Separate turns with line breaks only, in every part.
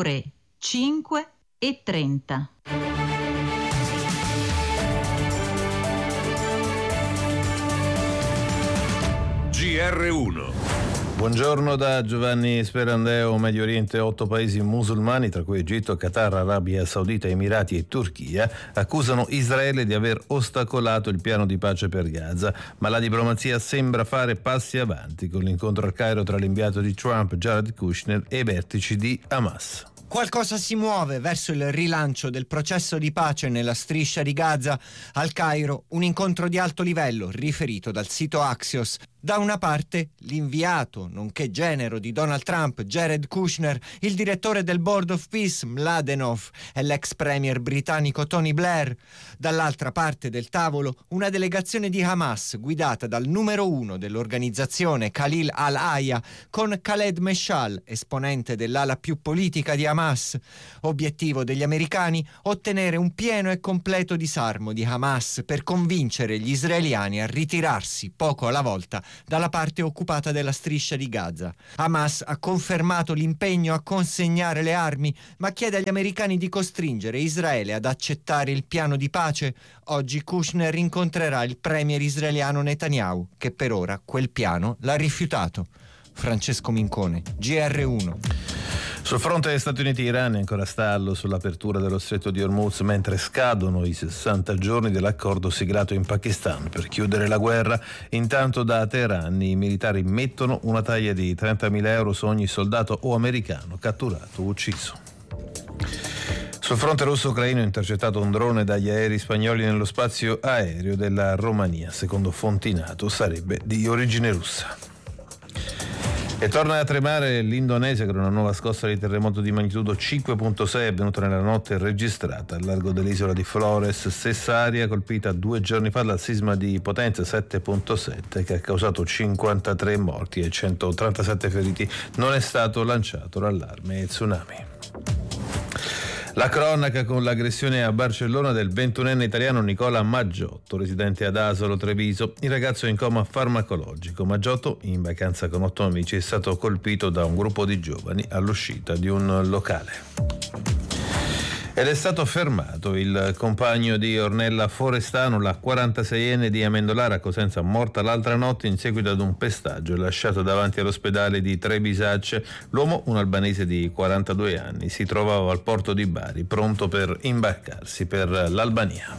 ore 5:30.
GR1.
Buongiorno da Giovanni Sperandeo. Medio Oriente, 8 paesi musulmani, tra cui Egitto, Qatar, Arabia Saudita, Emirati e Turchia, accusano Israele di aver ostacolato il piano di pace per Gaza, ma la diplomazia sembra fare passi avanti con l'incontro al Cairo tra l'inviato di Trump, Jared Kushner, e i vertici di Hamas.
Qualcosa si muove verso il rilancio del processo di pace nella striscia di Gaza. Al Cairo, un incontro di alto livello riferito dal sito Axios. Da una parte l'inviato, nonché genero di Donald Trump, Jared Kushner, il direttore del Board of Peace, Mladenov, e l'ex premier britannico Tony Blair. Dall'altra parte del tavolo una delegazione di Hamas guidata dal numero 1 dell'organizzazione, Khalil al-Aya, con Khaled Meshal, esponente dell'ala più politica di Hamas. Obiettivo degli americani: ottenere un pieno e completo disarmo di Hamas per convincere gli israeliani a ritirarsi poco alla volta dalla parte occupata della striscia di Gaza. Hamas ha confermato l'impegno a consegnare le armi, ma chiede agli americani di costringere Israele ad accettare il piano di pace. Oggi Kushner incontrerà il premier israeliano Netanyahu, che per ora quel piano l'ha rifiutato. Francesco Mincone, GR1.
Sul fronte Stati Uniti-Iran è ancora stallo sull'apertura dello stretto di Hormuz, mentre scadono i 60 giorni dell'accordo siglato in Pakistan per chiudere la guerra. Intanto da Teheran i militari mettono una taglia di 30.000 euro su ogni soldato o americano catturato o ucciso. Sul fronte russo-ucraino è intercettato un drone dagli aerei spagnoli nello spazio aereo della Romania. Secondo fonti NATO sarebbe di origine russa. E torna a tremare l'Indonesia con una nuova scossa di terremoto di magnitudo 5.6 avvenuta nella notte registrata al largo dell'isola di Flores. Stessa area colpita 2 giorni fa dal sisma di potenza 7.7 che ha causato 53 morti e 137 feriti. Non è stato lanciato l'allarme tsunami. La cronaca con l'aggressione a Barcellona del 21enne italiano Nicola Maggiotto, residente ad Asolo, Treviso. Il ragazzo è in coma farmacologico. Maggiotto, in vacanza con 8 amici, è stato colpito da un gruppo di giovani all'uscita di un locale. Ed è stato fermato il compagno di Ornella Forestano, la 46enne di Amendolara, Cosenza, morta l'altra notte in seguito ad un pestaggio lasciato davanti all'ospedale di Trebisacce. L'uomo, un albanese di 42 anni, si trovava al porto di Bari, pronto per imbarcarsi per l'Albania.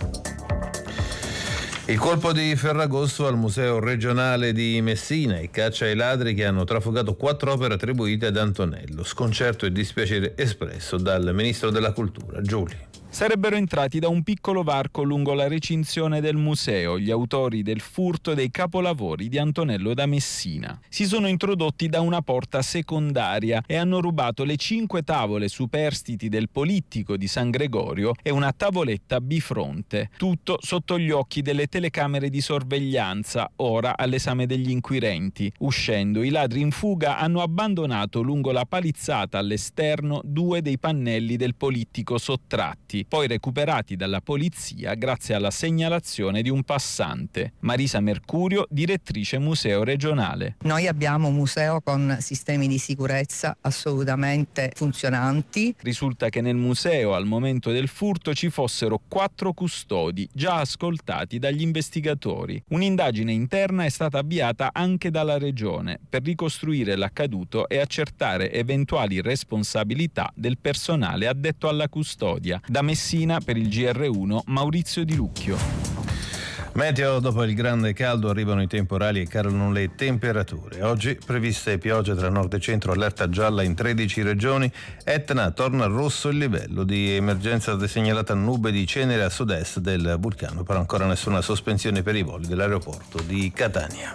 Il colpo di Ferragosto al Museo regionale di Messina e caccia ai ladri che hanno trafugato 4 opere attribuite ad Antonello. Sconcerto e dispiacere espresso dal ministro della Cultura, Giuli.
Sarebbero entrati da un piccolo varco lungo la recinzione del museo gli autori del furto dei capolavori di Antonello da Messina. Si sono introdotti da una porta secondaria e hanno rubato le 5 tavole superstiti del Polittico di San Gregorio e una tavoletta bifronte. Tutto sotto gli occhi delle telecamere di sorveglianza, ora all'esame degli inquirenti. Uscendo, i ladri in fuga hanno abbandonato lungo la palizzata all'esterno 2 dei pannelli del Polittico sottratti, poi recuperati dalla polizia grazie alla segnalazione di un passante. Marisa Mercurio, direttrice museo regionale.
Noi abbiamo un museo con sistemi di sicurezza assolutamente funzionanti.
Risulta che nel museo al momento del furto ci fossero 4 custodi già ascoltati dagli investigatori. Un'indagine interna è stata avviata anche dalla regione per ricostruire l'accaduto e accertare eventuali responsabilità del personale addetto alla custodia. Da Messina per il GR1 Maurizio Di Lucchio.
Meteo: dopo il grande caldo arrivano i temporali e calano le temperature. Oggi previste piogge tra nord e centro, allerta gialla in 13 regioni. Etna torna rosso il livello di emergenza, segnalata nube di cenere a sud-est del vulcano, però ancora nessuna sospensione per i voli dell'aeroporto di Catania.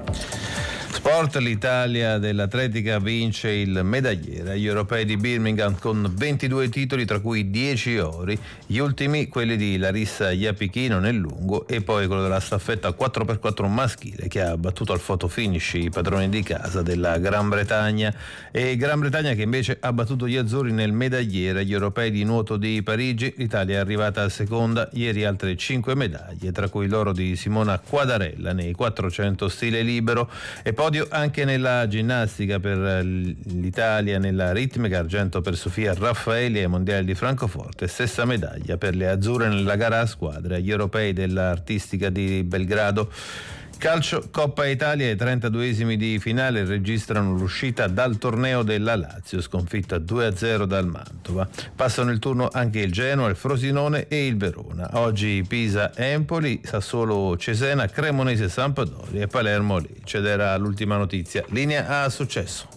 Sport: l'Italia dell'atletica vince il medagliere agli europei di Birmingham con 22 titoli, tra cui 10 ori, gli ultimi quelli di Larissa Iapichino nel lungo e poi quello della staffetta 4x4 maschile che ha battuto al photo finish i padroni di casa della Gran Bretagna, e Gran Bretagna che invece ha battuto gli azzurri nel medagliere agli europei di nuoto di Parigi. L'Italia è arrivata a seconda, ieri altre 5 medaglie, tra cui l'oro di Simona Quadarella nei 400 stile libero, e poi Podio anche nella ginnastica per l'Italia nella ritmica, argento per Sofia Raffaeli ai mondiali di Francoforte, stessa medaglia per le azzurre nella gara a squadre agli europei dell'artistica di Belgrado. Calcio, Coppa Italia, i 32esimi di finale registrano l'uscita dal torneo della Lazio, sconfitta 2-0 dal Mantova. Passano il turno anche il Genoa, il Frosinone e il Verona. Oggi Pisa-Empoli, Sassuolo-Cesena, Cremonese-Sampdoria e Palermo-Lecce. Ed era l'ultima notizia. Linea a Successo.